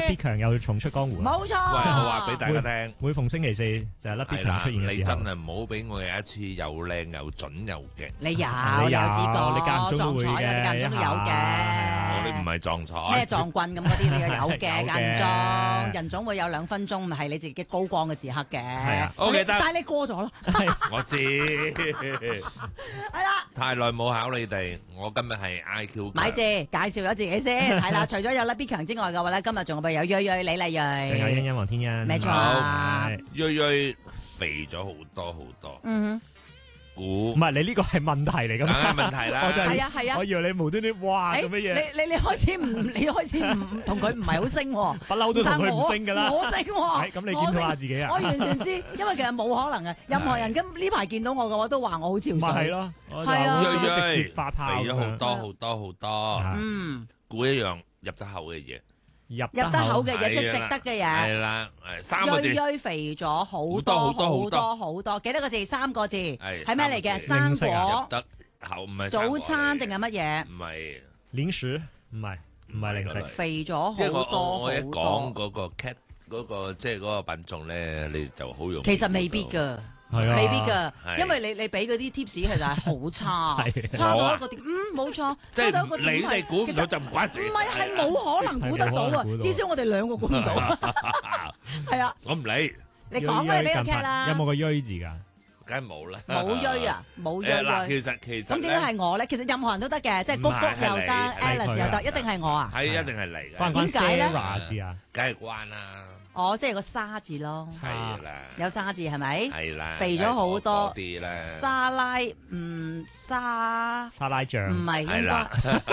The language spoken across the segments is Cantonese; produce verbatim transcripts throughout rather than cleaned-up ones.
Lucky 強又重出江湖。 冇錯。 喂，我話俾大家聽， 每逢星期四就係 Lucky 強出現嘅時候。 你真係唔好俾我有一次又靚又準又勁。 你有， 你有試過， 你間唔中都會嘅撞彩，你間唔中都有嘅。 我哋唔係撞彩。 咩撞棍咁嗰啲，你有嘅間唔中， 嘅人總會有兩分鐘係你自己高光嘅時刻嘅。 係啊 ，OK 得。 但係你過咗啦。 我知。 係啦。 太耐冇考你哋，我今日係 I Q 強。 咪住，介紹咗自己先。係啦，除咗有 Lucky 強之外嘅話咧，今日仲有有瑞瑞、李麗仲有瑞。 欣欣黃天欣。 沒錯。 瑞瑞肥咗好多好多。 嗯哼。 估唔係你呢個係問題嚟㗎嘛？ 梗係問題啦。 我就係係啊係啊。 我以為你無端端哇做乜嘢？ 你你你開始唔你開始唔同佢唔係好升喎。 不嬲都同佢唔升㗎啦。 我升喎。 咁你檢討下自己啊。 我完全知，因為其實冇可能嘅。任何人咁呢排見到我嘅話，都話我好潮水。 咪係咯。 係啊。 瑞瑞直接發炮。 肥咗好多好多好多。 嗯。 估一樣入得口嘅嘢。 入入得口嘅嘢，即係食得嘅嘢。 係啦，誒三個字。 瑞瑞肥咗好多好多好多，幾多個字？三個字。係係咩嚟嘅？生果。 入得口唔係早餐定係乜嘢？ 唔係零食，唔係唔係零食。 肥咗好多好多。 我我一講嗰個 cat 嗰個即係嗰個品種咧，你就好容易。 其實未必㗎。未必㗎，因為你你俾嗰啲 tips 其實係好差，差到一個點，嗯冇錯，差到一個點係， 你哋估唔到就唔關事。 唔係係冇可能估得到啊！至少我哋兩個估唔到。係啊， 我唔理。 你講啦，你俾個 cat 啦。 有冇個鋥字㗎？ 梗係冇啦。 冇鋥啊，冇鋥。 嗱，其實其實咁點解係我咧？其實任何人都得嘅，即係谷谷又得 ，Alice 又得，一定係我啊。 係一定係嚟嘅。 關唔關 Sarah 事啊？ 梗係關啦。 哦，即係個沙字咯， 係啦， 有沙字係咪？ 係啦， 肥咗好多啲啦， 沙拉唔沙沙拉醬唔係應該。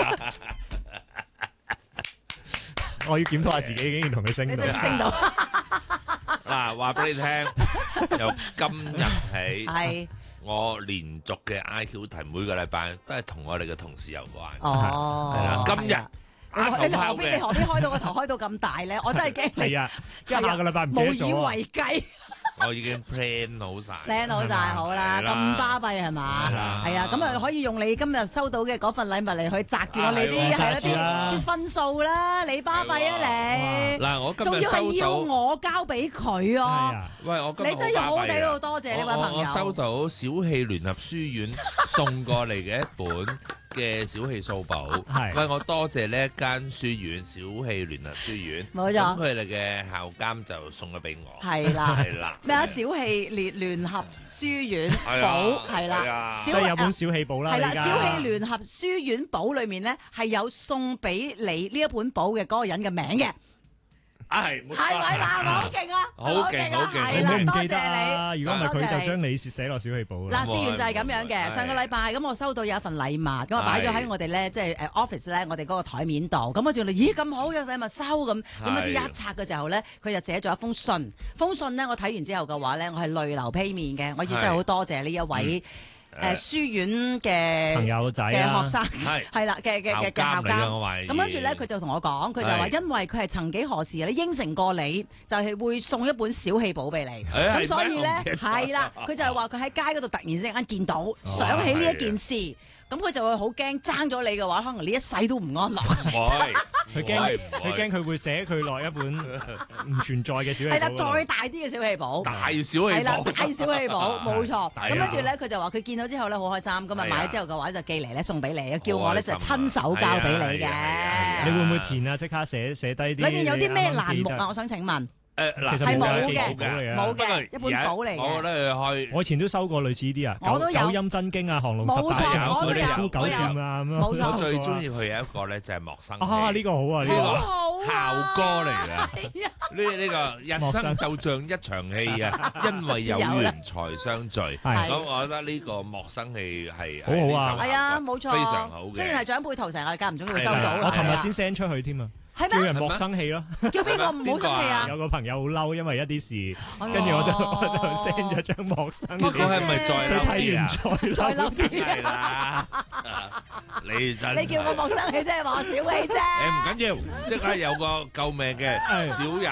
我要檢討下自己，竟然同佢升到。 你真係升到。 嗱，話俾你聽，由今日起， 係我連續嘅 I Q 題每個禮拜都係同我哋嘅同事有關。 哦， 係啦，今日。 你何必你何必開到個頭開到咁大咧？我真係驚你。 係啊，下個禮拜唔記得咗。 無以為繼。 我已經 plan 好晒。 plan 好晒好啦，咁巴閉係嘛？係啊，咁啊可以用你今日收到嘅嗰份禮物嚟去擲住我哋啲係啦啲啲分數啦，你巴閉啊你！ 嗱，我今仲要日收到。 係要我交俾佢啊！ 喂，我今日你真係好地道，多謝呢位朋友。 我收到小氣聯合書院送過嚟嘅一本嘅小氣數簿，喂，我多謝呢一間書院小氣聯合書院， 冇錯。 咁佢哋嘅校監就送咗俾我， 係啦， 係啦。 咩啊？小氣聯聯合書院簿係啦， 即係有本小氣簿啦。 係啦，小氣聯合書院簿裏面咧係有送俾你呢一本簿嘅嗰個人嘅名嘅。 係， 係咪嗱？好勁啊！ 好勁，好勁！ 係啦，多謝你。如果唔係佢就將你寫落小氣簿啦。 嗱，事緣就係咁樣嘅。上個禮拜咁，我收到有一份禮物，咁啊擺咗喺我哋咧，即係誒 office 咧，我哋嗰個台面度。咁我仲嚟，咦咁好有禮物收咁，點不知一拆嘅時候咧，佢就寫咗一封信。封信咧，我睇完之後嘅話咧，我係淚流披面嘅。我亦真係好多謝呢一位。誒書院嘅朋友仔嘅學生係啦嘅嘅嘅校監，咁跟住咧佢就同我講，佢就話因為佢係曾幾何時你應承過你，就係會送一本小氣簿俾你，咁所以咧係啦，佢就係話佢喺街嗰度突然之間見到，想起呢一件事，咁佢就會好驚爭咗你嘅話，可能你一世都唔安樂。 佢驚佢驚佢會寫佢落一本唔存在嘅小氣簿。 係啦，再大啲嘅小氣簿。 大小氣簿。係啦，大小氣簿，冇錯。咁跟住咧，佢就話佢見到之後咧好開心，咁啊買咗之後嘅話就寄嚟咧送俾你，叫我咧就親手交俾你嘅。 你會唔會填啊？即刻寫寫低啲。 裏面有啲咩欄目啊？我想請問。 誒嗱， 係冇嘅， 冇嘅，一本簿嚟嘅。 我覺得開， 我以前都收過類似啲啊。 我都有。 九陰真經啊，降龍十八掌， 我都有。 呼九劍啊咁樣。 冇錯。 我最中意佢有一個咧就係莫生氣。 啊，呢個好啊，呢個校歌嚟㗎。呢呢個人生就像一場戲啊，因為有緣才相聚。咁我覺得呢個莫生氣係好好啊。 係啊，冇錯。 非常好嘅。 雖然係長輩圖，成日間唔中都會收到。 我尋日先 send 出去添啊。叫人莫生氣咯， 叫邊個唔好生氣啊？ 有個朋友好嬲，因為一啲事，跟住我就我就 send 咗張莫生氣。 莫生係咪再嬲啲啊？ 再嬲啲係啦，你真你叫我莫生氣，即係話我小氣啫。 誒唔緊要，即刻有個救命嘅小人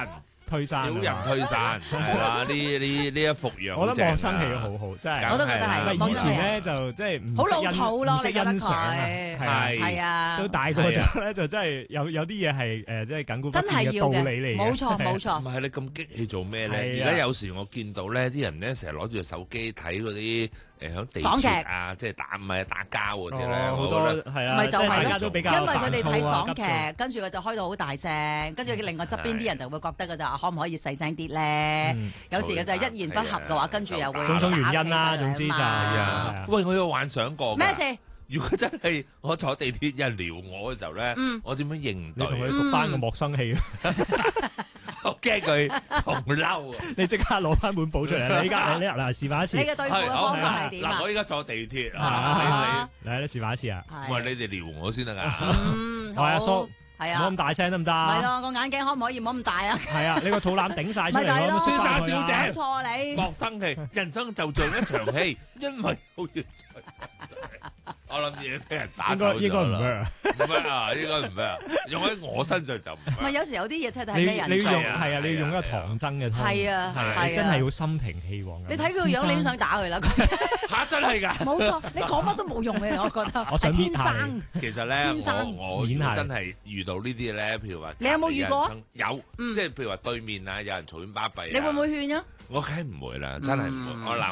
推山， 小人推山係啦，呢呢呢一幅樣， 我覺得莫生氣好好，真係。 我都覺得係。 以前咧就即係唔好老土咯， 唔識欣賞啊， 係係啊。 到大個咗咧，就真係有有啲嘢係誒，即係緊固不變嘅道理嚟嘅。 冇錯冇錯。 唔係你咁激氣做咩咧？而家有時我見到咧，啲人咧成日攞住隻手機睇嗰啲。誒響地鐵啊，即係打唔係打交嗰啲咧，好多係啊， 咪就係咯， 因為佢哋睇爽劇，跟住佢就開到好大聲，跟住另外側邊啲人就會覺得嘅就可唔可以細聲啲咧？有時嘅就係一言不合嘅話，跟住又會種種原因啦，總之就係啊。喂，我有幻想過咩事？ 如果真係我坐地鐵有人撩我嘅時候咧，我點樣應對？ 你同佢讀翻個莫生氣。 我驚佢重嬲啊！ 你即刻攞翻本簿出嚟，你依家你嗱示範一次。 你嘅對付嘅方法係點啊？ 嗱，我依家坐地鐵啊，嚟你示範一次啊！ 喂，你哋撩我先得㗎。 嗯， 好。阿叔， 係啊， 唔好咁大聲得唔得？ 係咯，個眼鏡可唔可以唔好咁大啊？ 係啊，你個肚腩頂晒出嚟。 咪就係咯， 瀟灑小姐， 錯你。 莫生氣，人生就像一場戲，因為好似我諗嘢俾人打走咗啦。應該唔咩啊？唔咩啊？應該唔咩啊？用喺我身上就唔咩。 唔係有時有啲嘢真係睇咩人做。 你要用係啊，你要用一個唐僧嘅。 係啊，係真係要心平氣和。 你睇佢個樣，你都想打佢啦。 嚇真係㗎。 冇錯，你講乜都冇用嘅，我覺得。 我想天生。 其實咧，我我真係遇到呢啲咧，譬如話， 你有冇遇過？ 有，即係譬如話對面啊，有人嘈喧巴閉。 你會唔會勸啊？ 我梗係唔會啦，真係唔會。我